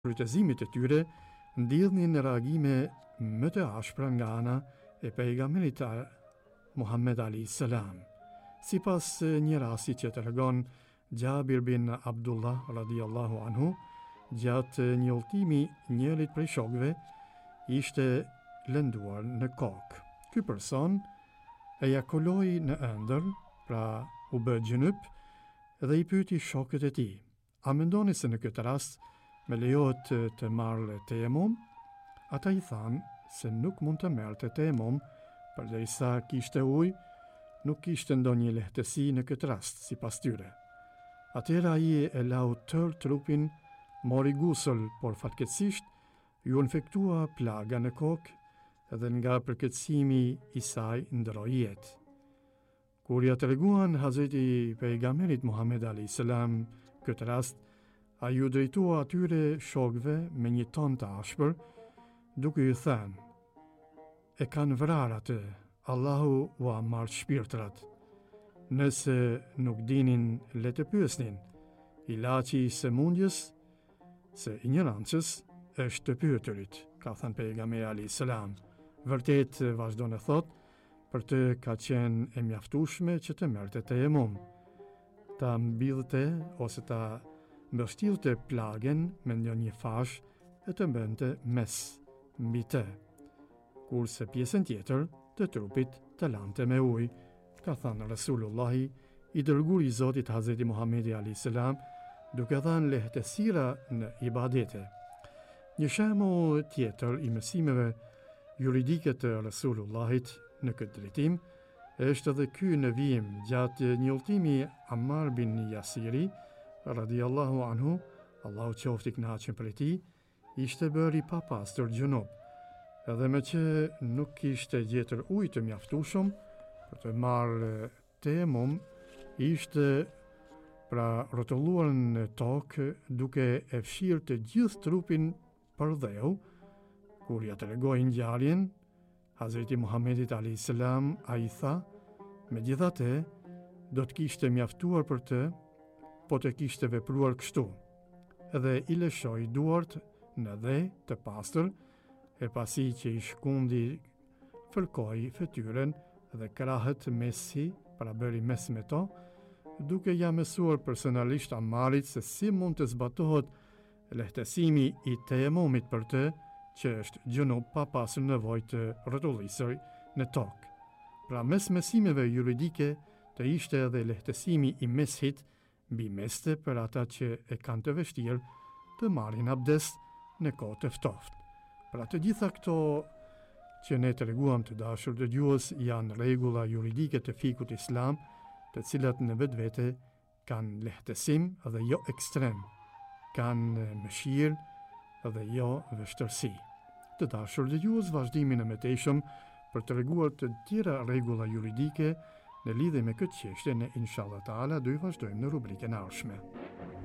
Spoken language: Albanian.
Shfrytëzimit e tyre ndillnin reagime më të ashpra nga ana e pejgamberit Muhammed alayhis salam. Sipas një rasti që tregon Jabir bin Abdullah radhiyallahu anhu, gjatë një udhëtimi njërit prej shokëve ishte lënduar në kokë. Ky person ejakuloi në ëndër, pra u bë gjunup dhe i pyeti shokët e tij: "A mendoni se në këtë rast me lejohet të marrë tejemum?" Ata i thanë se nuk mund të merrte tejemum përderisa kishte ujë, nuk kishte ndonjë lehtësi në këtë rast, sipas tyre. Atëherë ai e lau tërë trupin, mori gusël, por fatkeqësisht ju infektua plaga në kokë dhe nga përkeqësimi i saj ndroi jetë. Kur ja treguan Hazreti pejgamberit Muhammed alayhis salam këtë rast, ai u drejtua atyre shokëve me një ton të ashpër, duke i thënë: "E kanë vrarë atë, Allahu u a marrë shpirtrat. Nëse nuk dinin, le të pyesnin. Ilaçi i sëmundjes së ignorancës është të pyeturit", ka thënë pejgamberi alayhis salam. Vërtet, vazhdon e thot, për të ka qenë e mjaftueshme që të merrte tejemum, ta mbillte ose ta mbështillte plagen me një fash e të bënte mes mbi të, kurse pjesën tjetër të trupit të lante me ujë, ka thënë Resulullahi, i dërguari i Zotit Hazreti Muhamedi alayhis salam, duke dhënë lehtësira në ibadete. Një shembull tjetër i mësimeve juridike të Resulullahit në këtë drejtim është edhe ky në vijim gjatë një udhëtimi Ammar bin Yasiri radhiyallahu anhu, Allahu qoftë i kënaqur prej tij, ishte bërë i papastër gjunup, edhe me që nuk kishte gjetur ujë të mjaftueshëm për të marrë tejemum, ishte pra rrotulluar në tokë duke e fshirë të gjithë trupin për dheu. Kur ja tregoi ngjarjen Hazreti Muhammedit alayhis salam, ai tha: "Megjithatë, do të kishte mjaftuar për të, po të kishte vepruar kështu." Edhe i lëshoi duart në dhe të pastër, e pasi që i shkundi fërkoi fytyrën dhe krahët mesi, pra bëri mes me to, duke ja mësuar personalisht Ammarit se si mund të zbatohet lehtësimi i tejemumit për të, që është gjunup pa pasur nevojë të rrotullisej në tokë. Pra mes mësimeve juridike të ishte edhe lehtësimi i meshit mbi meste për ata që e kanë të vështirë të marrin abdest në kohë të ftoftë. Pra të gjitha këto që ne treguam, të dashur dëgjues, janë rregulla juridike të fikut islam, të cilat në vetvete kanë lehtësim dhe jo ekstrem, kanë mëshirë dhe jo vështirësi. Të dashur dëgjues, vazhdimin e mëtejshëm për të treguar të tjera rregulla juridike në lidhje me këtë çështje, ne inshallah taala do i vazhdojmë në rubrikën e ardhshme.